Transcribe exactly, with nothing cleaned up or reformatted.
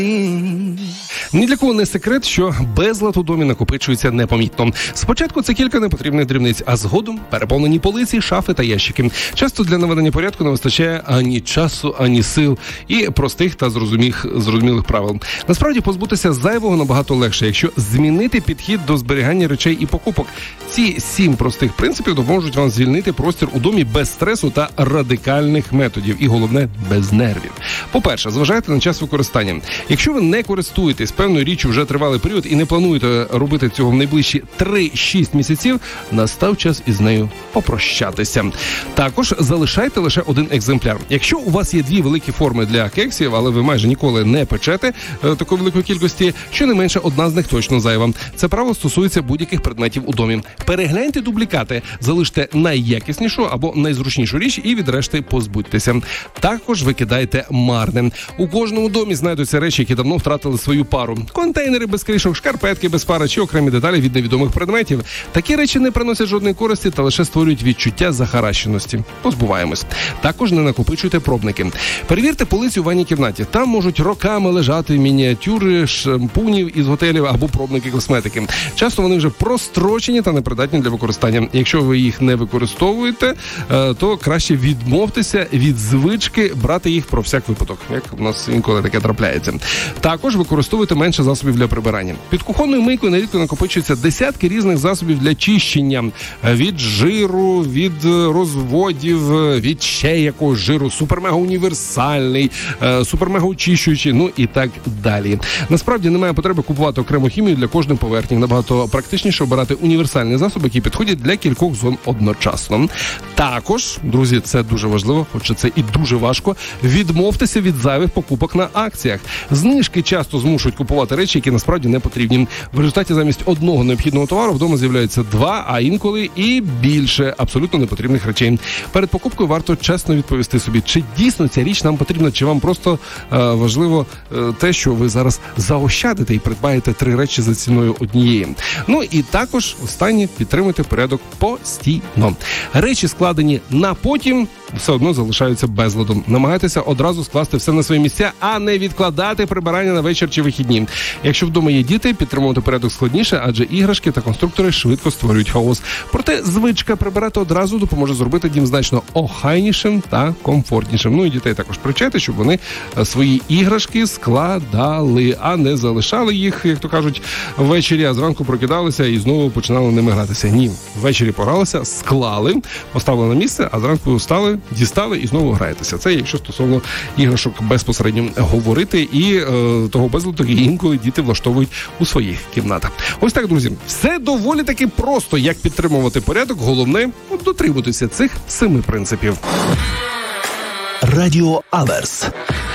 Ні для кого не секрет, що безлад у домі накопичується непомітно. Спочатку це кілька непотрібних дрібниць, а згодом переповнені полиці, шафи та ящики. Часто для наведення порядку не вистачає ані часу, ані сил і простих та зрозумілих, зрозумілих правил. Насправді позбутися зайвого набагато легше, якщо змінити підхід до зберігання речей і покупок. Ці сім простих принципів допоможуть вам звільнити простір у домі без стресу та радикальних методів. І головне, без нервів. По-перше, зважайте на час використання. Якщо ви не користуєтесь певною річчю вже тривалий період і не плануєте робити цього в найближчі три-шість місяців, настав час із нею попрощатися. Також залишайте лише один екземпляр. Якщо у вас є дві великі форми для кексів, але ви майже ніколи не печете е, такої великої кількості, щонайменше одна з них точно зайва. Це правило стосується будь-яких предметів у домі. Перегляньте дублікати, залиште найякіснішу або найзручнішу річ і від решти позбудьтеся. Також викидайте марне. У кожному домі знайдуться речі, які давно втратили свою пару. Контейнери без кришок, шкарпетки без пари чи окремі деталі від невідомих предметів. Такі речі не приносять жодної користі та лише створюють відчуття захаращеності. Позбуваємось. Також не накопичуйте пробники. Перевірте полиці у ванній кімнаті. Там можуть роками лежати мініатюри шампунів із готелів або пробники косметики. Часто вони вже прострочені та непридатні для використання. Якщо ви їх не використовуєте, то краще відмовтеся від звички брати їх про всяк випадок, як у нас інколи таке трапляється. Також використовуйте менше засобів для прибирання. Під кухонною мийкою нерідко накопичуються десятки різних засобів для чищення. Від жиру, від розводів, від ще якогось жиру, супермега-універсальний, супермега-очищуючий, ну і так далі. Насправді немає потреби купувати окрему хімію для кожної поверхні. Набагато практичніше обирати універсальні засоби, які підходять для кількох зон одночасно. Також, друзі, це дуже важливо, хоча це і дуже важко, відмовтеся від зайвих покупок на акціях. Знижки часто змушують купувати речі, які насправді не потрібні. В результаті замість одного необхідного товару вдома з'являється два, а інколи і більше абсолютно непотрібних речей. Перед покупкою варто чесно відповісти собі, чи дійсно ця річ нам потрібна, чи вам просто е, важливо е, те, що ви зараз заощадите і придбаєте три речі за ціною однієї. Ну і також останнє, підтримуйте порядок постійно. Речі, складені на потім, все одно залишаються безладом. Намагайтеся одразу скласти все на свої місця, а не відкладати прибирання на вечір чи вихідні. Якщо вдома є діти, підтримувати порядок складніше, адже іграшки та конструктори швидко створюють хаос. Проте звичка прибирати одразу допоможе зробити дім значно охайнішим та комфортнішим. Ну і дітей також привчайте, щоб вони свої іграшки складали, а не залишали їх, як то кажуть, ввечері, а зранку прокидалися і знову починали ними гратися. Ні, ввечері погралися, склали, поставили на місце, а зранку встали, дістали і знову граєтеся. Це якщо стосовно іграшок безпосередньо говорити і е, того безладу, який інколи діти влаштовують у своїх кімнатах. Ось так, друзі, все доволі таки просто, як підтримувати порядок. Головне – дотримуватися цих семи принципів. Радіо Аверс.